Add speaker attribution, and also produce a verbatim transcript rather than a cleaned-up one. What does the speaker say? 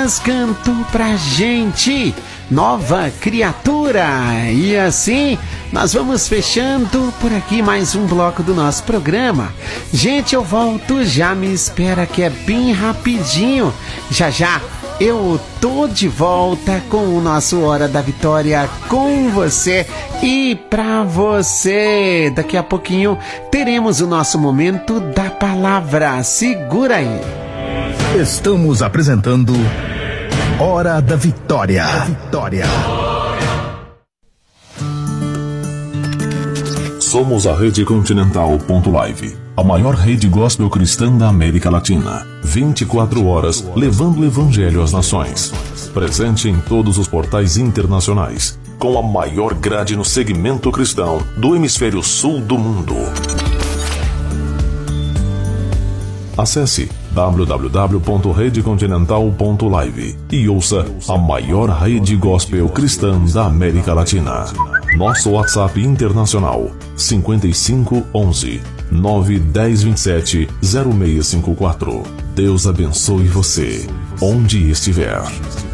Speaker 1: Elias cantou pra gente, Nova Criatura. E assim, nós vamos fechando por aqui mais um bloco do nosso programa. Gente, eu volto já, me espera que é bem rapidinho. Já já eu tô de volta com o nosso Hora da Vitória com você e pra você. Daqui a pouquinho teremos o nosso Momento da Palavra. Segura aí.
Speaker 2: Estamos apresentando Hora da Vitória. Vitória.
Speaker 3: Somos a Rede Continental ponto live, a maior rede gospel cristã da América Latina. vinte e quatro horas levando o evangelho às nações. Presente em todos os portais internacionais, com a maior grade no segmento cristão do hemisfério sul do mundo. Acesse w w w ponto rede continental ponto live e ouça a maior rede gospel cristã da América Latina. Nosso WhatsApp internacional cinco cinco um um nove um zero dois sete zero seis cinco quatro. Deus abençoe você, onde estiver.